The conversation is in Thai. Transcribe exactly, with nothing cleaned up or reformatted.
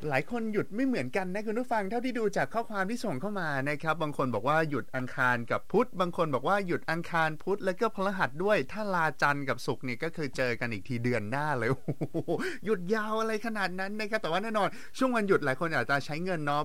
หลายคนหยุดไม่เหมือนกันนะคุณผู้ฟังเท่าที่ดูจากข้อความที่ส่งเข้ามานะครับบางคนบอกว่าหยุดอังคารกับพุธบางคนบอกว่าหยุดอังคารพุธแล้วก็พฤหัสด้วยถ้าลาจันทร์กับศุกร์นี่ก็คือเจอกันอีกทีเดือนหน้าเลยโอ้โหหยุดยาวอะไรขนาดนั้นนะครับแต่ว่าแน่นอนช่วงวันหยุดหลายคนอาจจะใช้เงินเนาะ